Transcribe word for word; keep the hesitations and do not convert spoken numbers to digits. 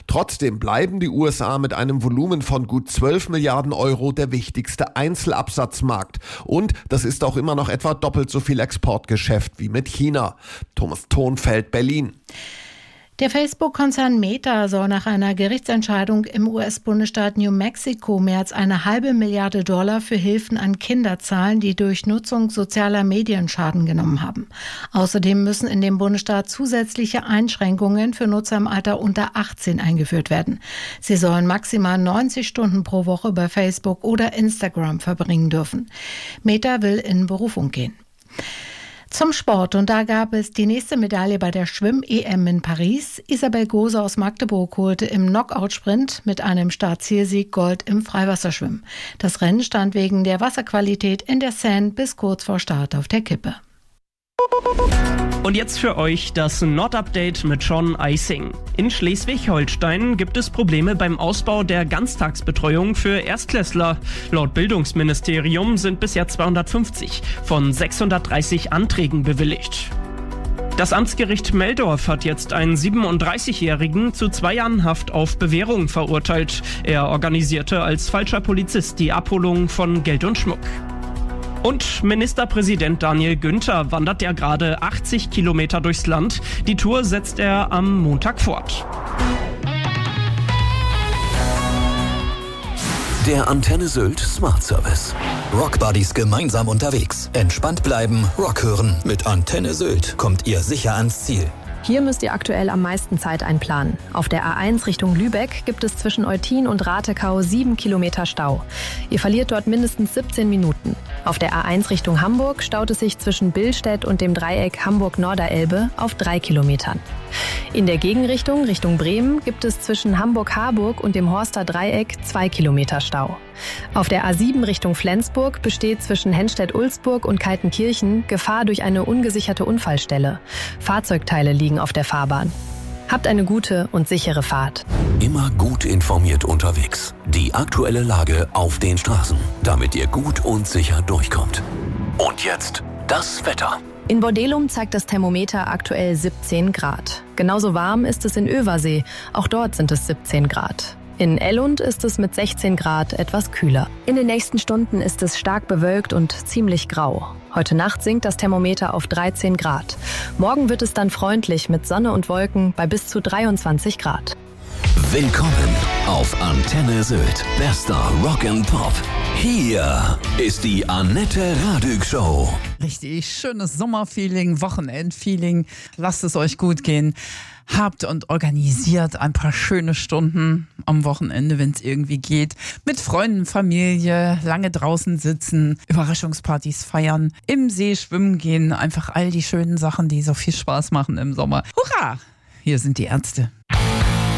Trotzdem bleiben die U S A mit einem Volumen von gut zwölf Milliarden Euro der wichtigste Einzelabsatzmarkt. Und das ist auch immer noch etwa doppelt so viel Exportgeschäft wie mit China. Thomas Thonfeld, Berlin. Der Facebook-Konzern Meta soll nach einer Gerichtsentscheidung im U S-Bundesstaat New Mexico mehr als eine halbe Milliarde Dollar für Hilfen an Kinder zahlen, die durch Nutzung sozialer Medien Schaden genommen haben. Außerdem müssen in dem Bundesstaat zusätzliche Einschränkungen für Nutzer im Alter unter achtzehn eingeführt werden. Sie sollen maximal neunzig Stunden pro Woche bei Facebook oder Instagram verbringen dürfen. Meta will in Berufung gehen. Zum Sport, und da gab es die nächste Medaille bei der Schwimm-E M in Paris. Isabel Gose aus Magdeburg holte im Knockout-Sprint mit einem Start-Zielsieg Gold im Freiwasserschwimmen. Das Rennen stand wegen der Wasserqualität in der Seine bis kurz vor Start auf der Kippe. Und jetzt für euch das Nord-Update mit John Eising. In Schleswig-Holstein gibt es Probleme beim Ausbau der Ganztagsbetreuung für Erstklässler. Laut Bildungsministerium sind bisher zweihundertfünfzig von sechshundertdreißig Anträgen bewilligt. Das Amtsgericht Meldorf hat jetzt einen siebenunddreißigjährigen zu zwei Jahren Haft auf Bewährung verurteilt. Er organisierte als falscher Polizist die Abholung von Geld und Schmuck. Und Ministerpräsident Daniel Günther wandert ja gerade achtzig Kilometer durchs Land. Die Tour setzt er am Montag fort. Der Antenne Sylt Smart Service. Rock Buddies gemeinsam unterwegs. Entspannt bleiben, Rock hören. Mit Antenne Sylt kommt ihr sicher ans Ziel. Hier müsst ihr aktuell am meisten Zeit einplanen. Auf der A eins Richtung Lübeck gibt es zwischen Eutin und Ratekau sieben Kilometer Stau. Ihr verliert dort mindestens siebzehn Minuten. Auf der A eins Richtung Hamburg staut es sich zwischen Billstedt und dem Dreieck Hamburg-Norderelbe auf drei Kilometern. In der Gegenrichtung, Richtung Bremen, gibt es zwischen Hamburg-Harburg und dem Horster Dreieck zwei Kilometer Stau. Auf der A sieben Richtung Flensburg besteht zwischen Henstedt-Ulzburg und Kaltenkirchen Gefahr durch eine ungesicherte Unfallstelle. Fahrzeugteile liegen auf der Fahrbahn. Habt eine gute und sichere Fahrt. Immer gut informiert unterwegs. Die aktuelle Lage auf den Straßen, damit ihr gut und sicher durchkommt. Und jetzt das Wetter. In Bordelum zeigt das Thermometer aktuell siebzehn Grad. Genauso warm ist es in Översee. Auch dort sind es siebzehn Grad. In Ellund ist es mit sechzehn Grad etwas kühler. In den nächsten Stunden ist es stark bewölkt und ziemlich grau. Heute Nacht sinkt das Thermometer auf dreizehn Grad. Morgen wird es dann freundlich mit Sonne und Wolken bei bis zu dreiundzwanzig Grad. Willkommen auf Antenne Sylt. Bester Rock and Pop. Hier ist die Annette Radück Show. Richtig schönes Sommerfeeling, Wochenendfeeling. Lasst es euch gut gehen. Habt und organisiert ein paar schöne Stunden am Wochenende, wenn es irgendwie geht. Mit Freunden, Familie, lange draußen sitzen, Überraschungspartys feiern, im See schwimmen gehen. Einfach all die schönen Sachen, die so viel Spaß machen im Sommer. Hurra! Hier sind die Ärzte.